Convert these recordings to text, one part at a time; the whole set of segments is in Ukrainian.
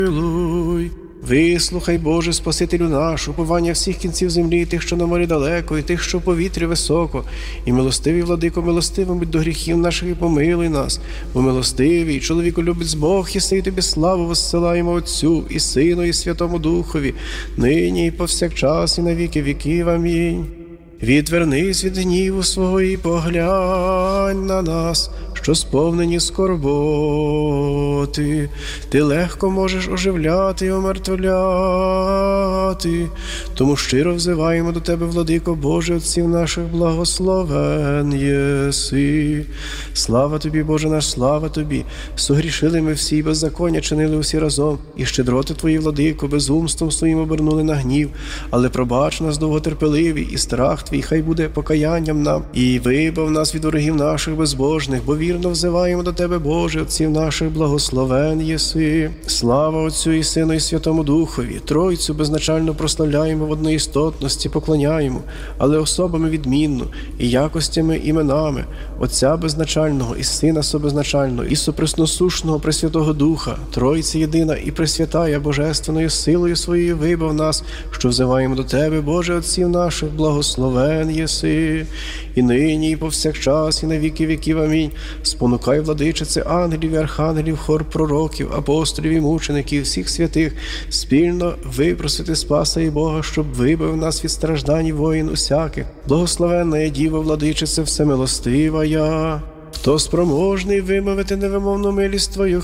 Вислухай, Боже, Спасителю наш, уповання всіх кінців землі, тих, що на морі далеко, і тих, що в повітрі високо. І милостивий, владико, милостивим будь до гріхів наших і помилуй нас. Бо милостивий, чоловіку любить Бог, єси, і тобі славу воссилаємо Отцю, і Сину, і Святому Духові, нині і повсякчас, і на віки віків. Амінь. Відвернись від гніву свого і поглянь на нас, що сповнені скорботи. Ти легко можеш оживляти і омертвляти. Тому щиро взиваємо до Тебе, владико Боже, отців наших, благословен єси. Слава Тобі, Боже наш, слава Тобі. Согрішили ми всі, беззаконня чинили усі разом, і щедроти Твої, владико, безумством своїм обернули на гнів. Але пробач нас довготерпеливі, і страх Твій хай буде покаянням нам, і вибав нас від ворогів наших безбожних, бо вірно взиваємо до Тебе, Боже, отців наших, благословен єси. Слава Отцю і Сину, і Святому Духові. Тройцю безначально прославляємо, в одноістотності поклоняємо, але особами відмінно, і якостями, іменами Отця безначального, і Сина собезначального, і сопресносушного Пресвятого Духа, Тройці єдина і пресвятая божественною силою своєю вибав нас, що взиваємо до Тебе, Боже, отців наших, благословен єси. І нині, і повсякчас, і на віки віків. Амінь. Спонукай, владичице, ангелів і архангелів, хор пророків, апостолів і мучеників, всіх святих, спільно випросити Спаса і Бога, щоб вибив нас від страждань воїн усяких. Благословенна є Діва, владичице, всемилостивая. Хто спроможний вимовити невимовну милість Твою,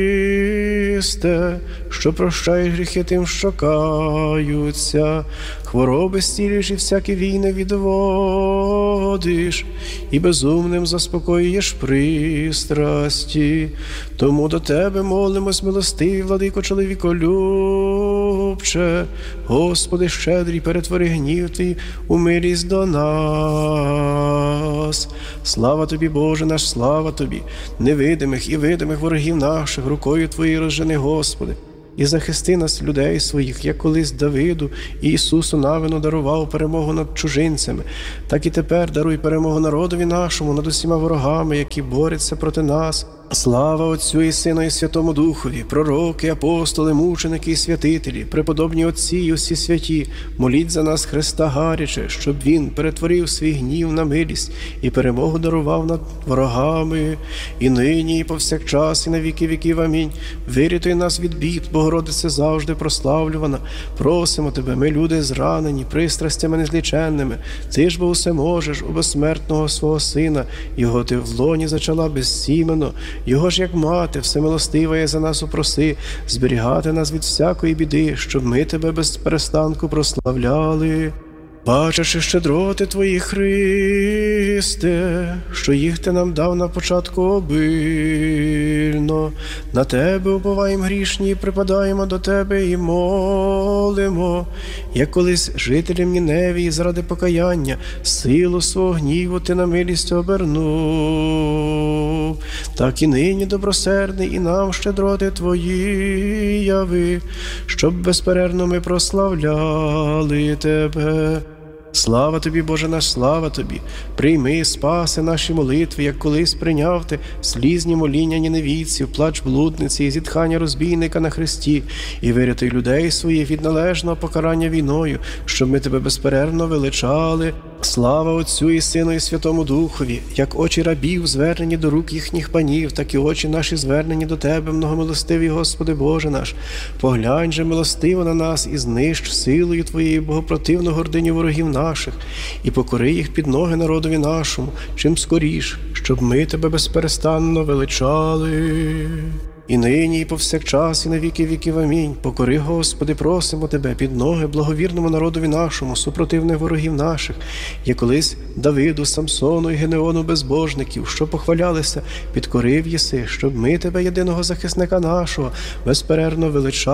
Христе, що прощаєш гріхи тим, що каються, хвороби зцілюєш і всякі війни відводиш, і безумним заспокоюєш пристрасті. Тому до Тебе молимось, милостивий, владико, чоловіколюбче. Господи, щедрий, перетвори гнів Твій у милість до нас. Слава Тобі, Боже наш, слава Тобі, невидимих і видимих ворогів наших, рукою Твоєю розжени, Господи, і захисти нас, людей своїх, як колись Давиду і Ісусу Навину дарував перемогу над чужинцями, так і тепер даруй перемогу народові нашому над усіма ворогами, які борються проти нас. Слава Отцю і Сину і Святому Духові, пророки, апостоли, мученики і святителі, преподобні отці і усі святі, моліть за нас Христа гаряче, щоб Він перетворив свій гнів на милість і перемогу дарував над ворогами, і нині, і повсякчас, і на віки віків. Амінь. Вирятуй нас від бід, Богородице завжди прославлювана. Просимо Тебе, ми люди зранені, пристрастями незліченними. Ти ж бо усе можеш, у безсмертного свого Сина, Його Ти в лоні зачала безсіменно. Його ж, як мати, всемилостива є, за нас упроси, зберігати нас від всякої біди, щоб ми Тебе без перестанку прославляли. Бачачи щедроти Твої, Христе, що їх Ти нам дав на початку обильно, на Тебе уповаємо грішні, і припадаємо до Тебе і молимо, як колись жителям Ніневії заради покаяння силу свого гніву Ти на милість обернув, так і нині добросердний і нам щедроти Твої яви, щоб безперервно ми прославляли Тебе. Слава Тобі, Боже наш, слава Тобі! Прийми, спаси наші молитви, як колись прийняв Ти слізні моління ніневійців, плач блудниці і зітхання розбійника на хресті, і вирятуй людей своїх від належного покарання війною, щоб ми Тебе безперервно величали. Слава Отцю і Сину і Святому Духові, як очі рабів звернені до рук їхніх панів, так і очі наші звернені до Тебе, многомилостивий Господи Боже наш. Поглянь же милостиво на нас і знищ силою Твоєю богопротивну гординю ворогів наших, і покори їх під ноги народові нашому, чим скоріш, щоб ми Тебе безперестанно величали. І нині, і повсякчас, і на віки віків. Амінь. Покори, Господи, просимо Тебе, під ноги благовірному народові нашому, супротивних ворогів наших, як колись Давиду, Самсону і Генеону безбожників, що похвалялися, підкорив єси, щоб ми Тебе, єдиного захисника нашого, безперервно величали.